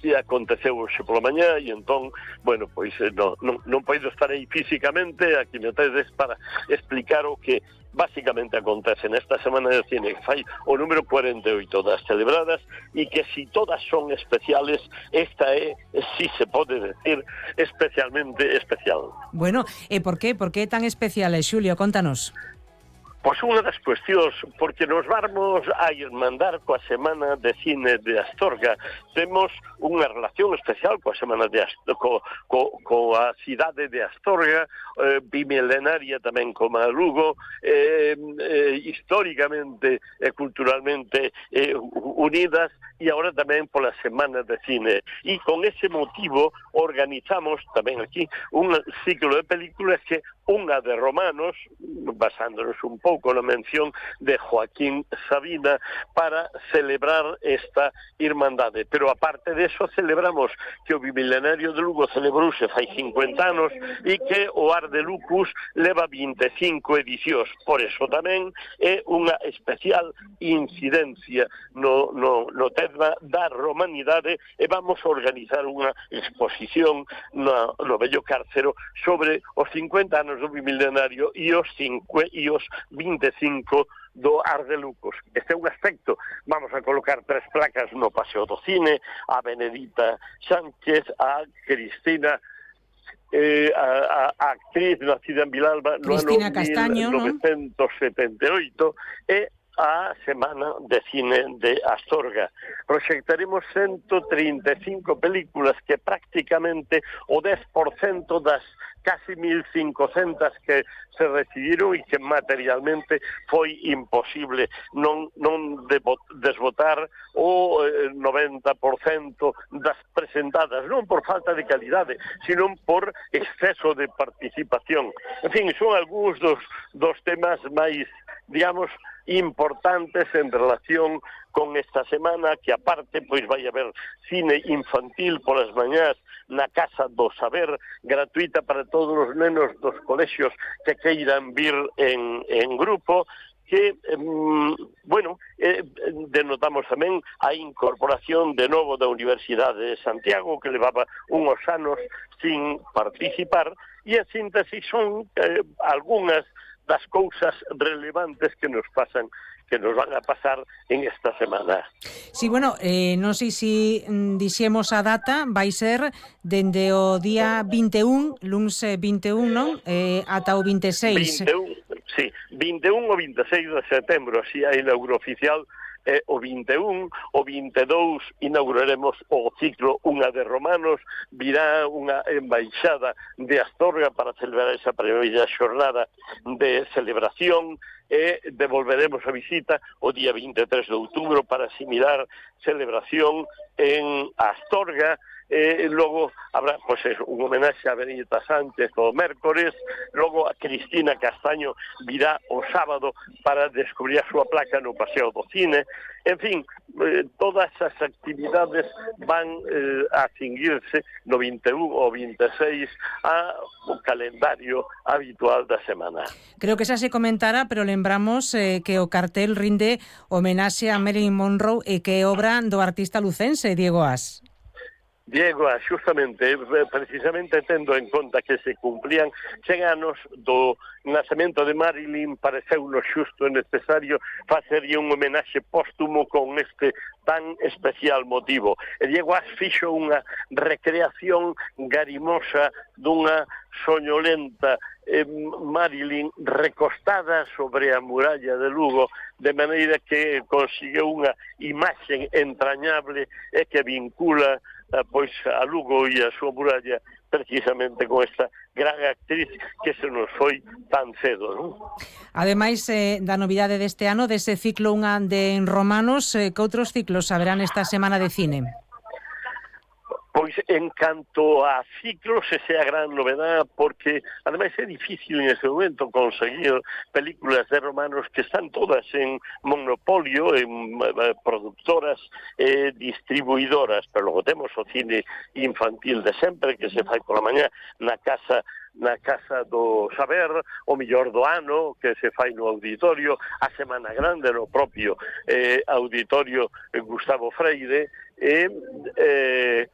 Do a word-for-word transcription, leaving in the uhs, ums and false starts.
e aconteceu hoxe pola mañá e entón, bueno, pois non, non, non podo estar aí físicamente, aquí me tedes para explicar o que básicamente acontece nesta semana de cine, que fai o número cuarenta e oito das celebradas e que si todas son especiales, esta é, si se pode decir, especialmente especial. Bueno, e por qué? Por que tan especial, Xulio? Contanos. Pois unha das cuestións, porque nos vamos a irmandar coa Semana de Cine de Astorga. Temos unha relación especial coa Semana de Astorga, co, co, coa cidade de Astorga, eh, bimilenaria tamén como a Lugo, eh, eh, históricamente e culturalmente eh, unidas, e agora tamén pola Semana de Cine. E con ese motivo organizamos tamén aquí un ciclo de películas que unha de Romanos, basándonos un pouco na mención de Joaquín Sabina, para celebrar esta irmandade. Pero aparte de eso celebramos que o bimilenario de Lugo celebrouse fai cincuenta anos e que o Ar de Lucus leva vinte e cinco edicións. Por eso tamén é unha especial incidencia no, no, no tema da romanidade e vamos a organizar unha exposición no, no Bello Cárcero sobre os cincuenta anos do bimilenario e os, cinco, e os vinte e cinco do Ar de Lucos. Este é un aspecto. Vamos a colocar tres placas no Paseo do Cine, a Benedita Sánchez, a Cristina, eh, a, a actriz nacida en Vilalba no ano Castaño, mil novecentos setenta e oito, e a Semana de Cine de Astorga. Proxectaremos ciento trinta e cinco películas que prácticamente o dez por cento das casi mil cincocentas que se recibiron e que materialmente foi imposible non, non desbotar o noventa por cento das presentadas, non por falta de calidade, sino por exceso de participación. En fin, son algúns dos, dos temas máis, digamos, importantes en relación con esta semana, que aparte pois vai haber cine infantil polas mañás na Casa do Saber, gratuita para todos os nenos dos colexios que queiran vir en, en grupo, que, eh, bueno, eh, denotamos tamén a incorporación de novo da Universidade de Santiago, que levaba unhos anos sin participar, e en síntesis son eh, algunhas das cousas relevantes que nos pasan, que nos van a pasar en esta semana. Sí, bueno, eh, non sei se dixemos a data, vai ser dende o día vinte e un, luns vinte e un, non? Eh, ata o vinte e seis. vinte e un, sí, vinte e un ou vinte e seis de setembro, así a inauguro oficial. Eh, o vinte e un, o vinte e dous inauguraremos o ciclo Unha de Romanos, virá unha embaixada de Astorga para celebrar esa primeira xornada de celebración e devolveremos a visita o día vinte e tres de outubro para asimilar celebración en Astorga. Eh, logo habrá pues, eso, un homenaxe a Benedita Sánchez o mércores, logo a Cristina Castaño virá o sábado para descubrir a súa placa no Paseo do Cine. En fin, eh, todas as actividades van eh, a cinguirse no vinte e un ou vinte e seis ao calendario habitual da semana. Creo que xa se comentara, pero lembramos eh, que o cartel rinde homenaxe a Marilyn Monroe e que é obra do artista lucense Diego As. Diego, justamente, precisamente tendo en conta que se cumplían cen anos do nacemento de Marilyn, pareceunos xusto e necesario facerlle un homenaxe póstumo con este tan especial motivo. E Diego As fixo unha recreación garimosa dunha soñolenta eh, Marilyn recostada sobre a muralla de Lugo, de maneira que conseguiu unha imaxe entrañable e que vincula pois a Lugo e a súa muralla precisamente con esta gran actriz que se nos foi tan cedo, non? Ademais eh, da novidade deste ano, dese ciclo Unha de Romanos, eh, que outros ciclos haberán esta semana de cine? Pois en canto a ciclos, esa é a gran novedade, porque ademais é difícil en ese momento conseguir películas de romanos que están todas en monopolio, en eh, productoras e eh, distribuidoras, pero logo temos o cine infantil de sempre, que se fai pola mañá na casa na Casa do Saber, o mellor do ano, que se fai no auditorio, a Semana Grande no propio eh, auditorio Gustavo Freire, e eh,